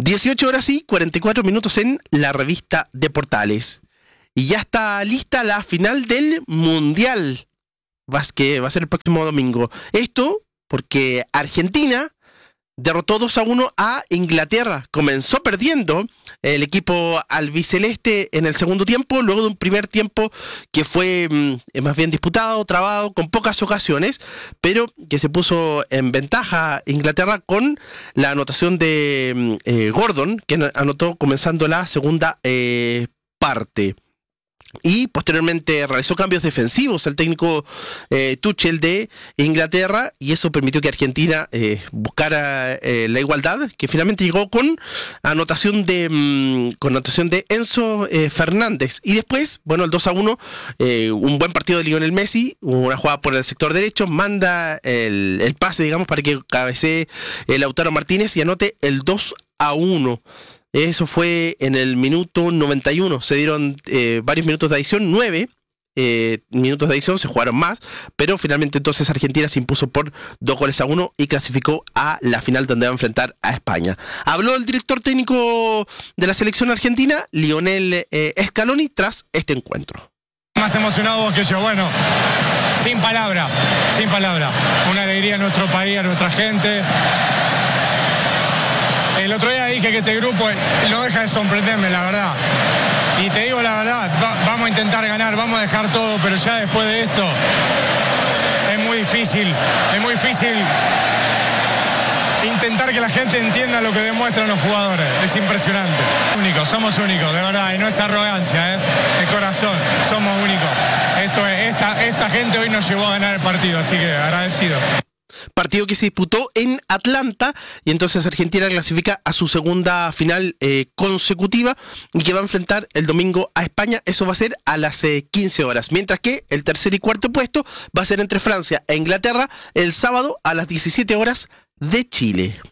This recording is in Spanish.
18 horas y 44 minutos en la revista de Portales. Y ya está lista la final del Mundial, que va a ser el próximo domingo. Esto porque Argentina derrotó 2-1 a Inglaterra. Comenzó perdiendo el equipo albiceleste en el segundo tiempo, luego de un primer tiempo que fue más bien disputado, trabado, con pocas ocasiones, pero que se puso en ventaja Inglaterra con la anotación de Gordon, que anotó comenzando la segunda parte. Y posteriormente realizó cambios defensivos el técnico Tuchel de Inglaterra, y eso permitió que Argentina buscara la igualdad, que finalmente llegó con anotación de Enzo Fernández. Y después, bueno, el 2-1, un buen partido de Lionel Messi, una jugada por el sector derecho, manda el pase, digamos, para que cabecee Lautaro Martínez y anote el 2-1. Eso fue en el minuto 91. Se dieron varios minutos de adición, 9 minutos de adición, se jugaron más, pero finalmente entonces Argentina se impuso por 2-1 y clasificó a la final, donde va a enfrentar a España. Habló el director técnico de la selección argentina, Lionel Scaloni, tras este encuentro. Más emocionado vos que yo, bueno, sin palabra. Una alegría a nuestro país, a nuestra gente. El otro día dije que este grupo no deja de sorprenderme, la verdad. Y te digo la verdad, vamos a intentar ganar, vamos a dejar todo, pero ya después de esto es muy difícil intentar que la gente entienda lo que demuestran los jugadores. Es impresionante. Somos únicos, de verdad, y no es arrogancia, de corazón, somos únicos. Esta gente hoy nos llevó a ganar el partido, así que agradecido. Partido que se disputó en Atlanta, y entonces Argentina clasifica a su segunda final consecutiva, y que va a enfrentar el domingo a España. Eso va a ser a las 15 horas, mientras que el tercer y cuarto puesto va a ser entre Francia e Inglaterra el sábado a las 17 horas de Chile.